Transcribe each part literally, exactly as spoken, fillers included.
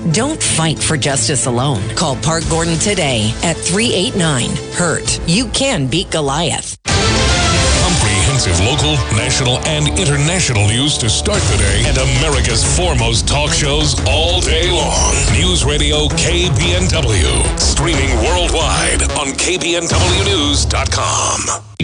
Don't fight for justice alone. Call Park Gordon today at three eight nine, hurt. You can beat Goliath. Comprehensive local, national, and international news to start the day, and America's foremost talk shows all day long. News Radio K B N W. Streaming worldwide on K B N W news dot com.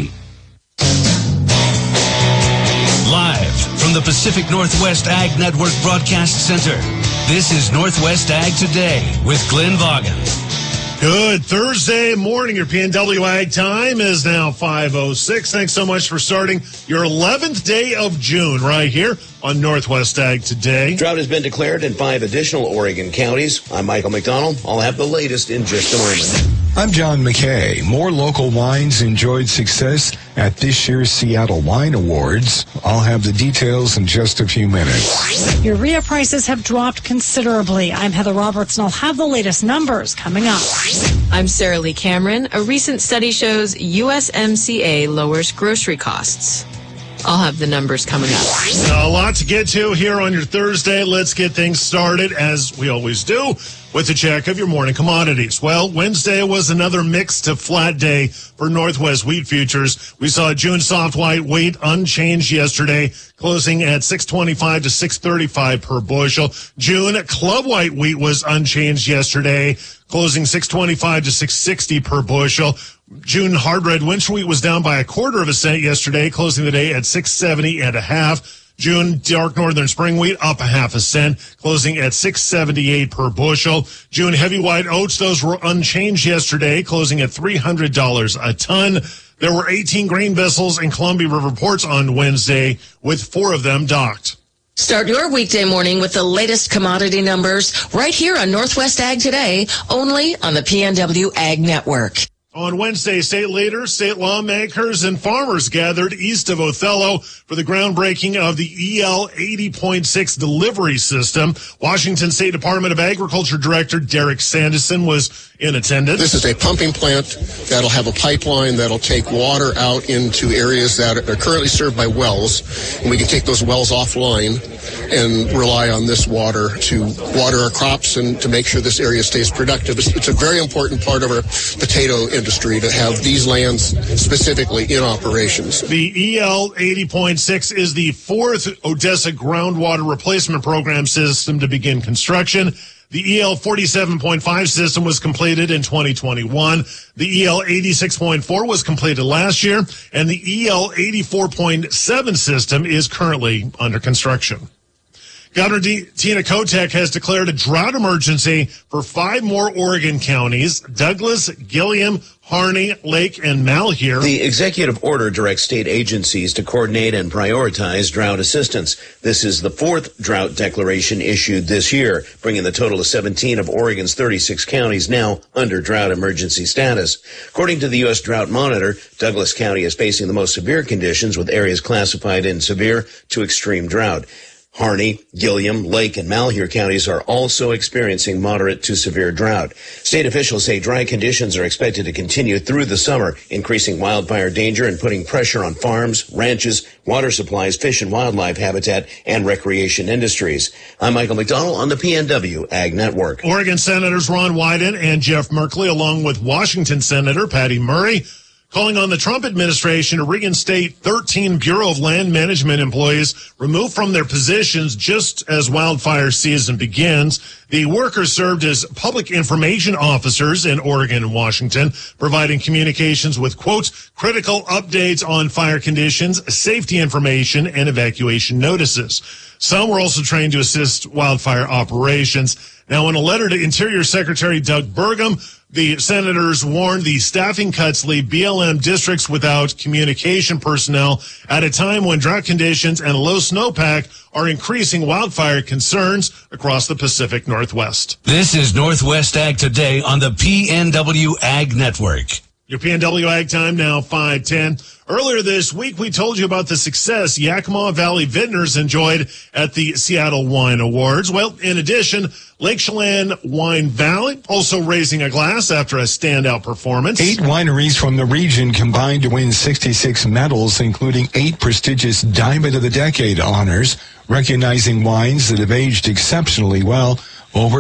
Live from the Pacific Northwest Ag Network Broadcast Center, this is Northwest Ag Today with Glenn Vaughan. Good Thursday morning. Your P N W Ag time is now five oh six. Thanks so much for starting your eleventh day of June right here on Northwest Ag Today. Drought has been declared in five additional Oregon counties. I'm Michael McDonald. I'll have the latest in just a moment. I'm John McKay. More local wines enjoyed success at this year's Seattle Wine Awards. I'll have the details in just a few minutes. Urea prices have dropped considerably. I'm Heather Roberts, and I'll have the latest numbers coming up. I'm Sarah Lee Cameron. A recent study shows U S M C A lowers grocery costs. I'll have the numbers coming up. A lot to get to here on your Thursday. Let's get things started, as we always do, with a check of your morning commodities. Well, Wednesday was another mixed to flat day for Northwest wheat futures. We saw June soft white wheat unchanged yesterday, closing at six twenty-five to six thirty-five per bushel. June club white wheat was unchanged yesterday, closing six twenty-five to six sixty per bushel. June hard red winter wheat was down by a quarter of a cent yesterday, closing the day at six seventy and a half. June dark northern spring wheat up a half a cent, closing at six seventy-eight per bushel. June heavy white oats, those were unchanged yesterday, closing at three hundred dollars a ton. There were eighteen grain vessels in Columbia River ports on Wednesday, with four of them docked. Start your weekday morning with the latest commodity numbers right here on Northwest Ag Today, only on the P N W Ag Network. On Wednesday, state leaders, state lawmakers, and farmers gathered east of Othello for the groundbreaking of the E L eighty point six delivery system. Washington State Department of Agriculture Director Derek Sanderson was in attendance. This is a pumping plant that'll have a pipeline that'll take water out into areas that are currently served by wells, and we can take those wells offline and rely on this water to water our crops and to make sure this area stays productive. It's, it's a very important part of our potato industry to have these lands specifically in operations. The E L eighty point six is the fourth Odessa groundwater replacement program system to begin construction. The E L forty-seven point five system was completed in twenty twenty-one. The E L eighty-six point four was completed last year, and the E L eighty-four point seven system is currently under construction. Governor D- Tina Kotek has declared a drought emergency for five more Oregon counties: Douglas, Gilliam, Harney, Lake, and Malheur. The executive order directs state agencies to coordinate and prioritize drought assistance. This is the fourth drought declaration issued this year, bringing the total to seventeen of Oregon's thirty-six counties now under drought emergency status. According to the U S Drought Monitor, Douglas County is facing the most severe conditions, with areas classified in severe to extreme drought. Harney, Gilliam, Lake, and Malheur counties are also experiencing moderate to severe drought. State officials say dry conditions are expected to continue through the summer, increasing wildfire danger and putting pressure on farms, ranches, water supplies, fish and wildlife habitat, and recreation industries. I'm Michael McDonald on the P N W Ag Network. Oregon Senators Ron Wyden and Jeff Merkley, along with Washington Senator Patty Murray, calling on the Trump administration to reinstate thirteen Bureau of Land Management employees removed from their positions just as wildfire season begins. The workers served as public information officers in Oregon and Washington, providing communications with, quote, critical updates on fire conditions, safety information, and evacuation notices. Some were also trained to assist wildfire operations. Now, in a letter to Interior Secretary Doug Burgum, the senators warned the staffing cuts leave B L M districts without communication personnel at a time when drought conditions and low snowpack are increasing wildfire concerns across the Pacific Northwest. This is Northwest Ag Today on the P N W Ag Network. Your P N W Ag time now, five ten. Earlier this week, we told you about the success Yakima Valley Vintners enjoyed at the Seattle Wine Awards. Well, in addition, Lake Chelan Wine Valley also raising a glass after a standout performance. Eight wineries from the region combined to win sixty-six medals, including eight prestigious Diamond of the Decade honors, recognizing wines that have aged exceptionally well over